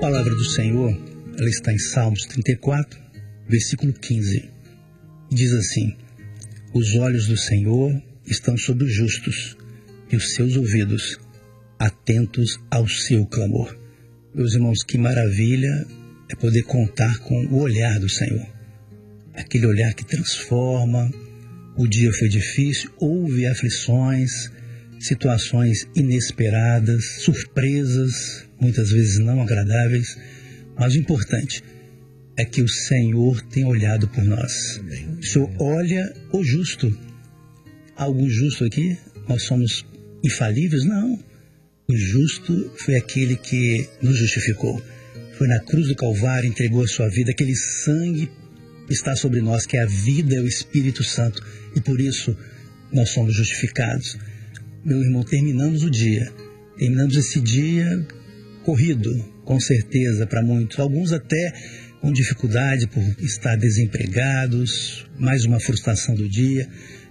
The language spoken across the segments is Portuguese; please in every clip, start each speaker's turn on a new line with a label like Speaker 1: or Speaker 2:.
Speaker 1: palavra do Senhor, ela está em Salmos 34, versículo 15. Diz assim: os olhos do Senhor estão sobre os justos e os seus ouvidos atentos ao seu clamor. Meus irmãos, que maravilha é poder contar com o olhar do Senhor. Aquele olhar que transforma. O dia foi difícil, houve aflições, situações inesperadas, surpresas, muitas vezes não agradáveis, mas o importante é que o Senhor tem olhado por nós. O Senhor olha o justo. Há algum justo aqui? Nós somos infalíveis? Não. O justo foi aquele que nos justificou. Foi na cruz do Calvário, entregou a sua vida. Aquele sangue está sobre nós, que é a vida, é o Espírito Santo. E por isso nós somos justificados. Meu irmão, terminamos o dia. Terminamos esse dia corrido, com certeza, para muitos. Alguns até com dificuldade por estar desempregados, mais uma frustração do dia.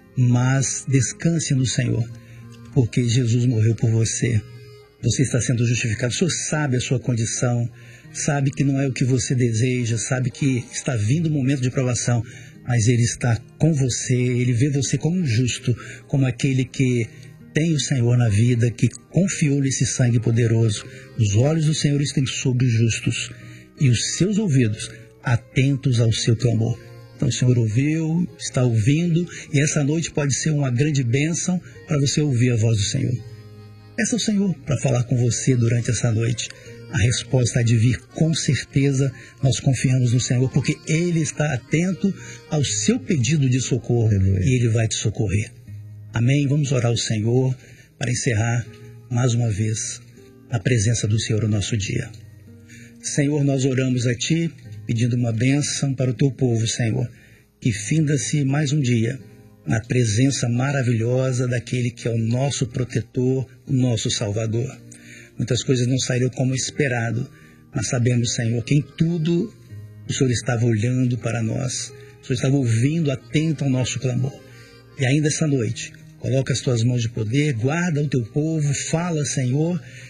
Speaker 1: Mas descanse no Senhor, porque Jesus morreu por você. Você está sendo justificado. O Senhor sabe a sua condição, sabe que não é o que você deseja, sabe que está vindo o momento de provação, mas Ele está com você. Ele vê você como um justo, como aquele que tem o Senhor na vida, que confiou nesse sangue poderoso. Os olhos do Senhor estão sobre os justos e os seus ouvidos atentos ao seu clamor. Então o Senhor ouviu, está ouvindo, e essa noite pode ser uma grande bênção para você ouvir a voz do Senhor. Peça ao Senhor para falar com você durante essa noite. A resposta há de vir com certeza. Nós confiamos no Senhor, porque Ele está atento ao seu pedido de socorro e Ele vai te socorrer. Amém? Vamos orar ao Senhor para encerrar mais uma vez na presença do Senhor o nosso dia. Senhor, nós oramos a Ti, pedindo uma bênção para o Teu povo, Senhor, que finda-se mais um dia na presença maravilhosa daquele que é o nosso protetor, o nosso Salvador. Muitas coisas não saíram como esperado, mas sabemos, Senhor, que em tudo o Senhor estava olhando para nós, o Senhor estava ouvindo, atento ao nosso clamor. E ainda essa noite, coloca as Tuas mãos de poder, guarda o Teu povo, fala, Senhor,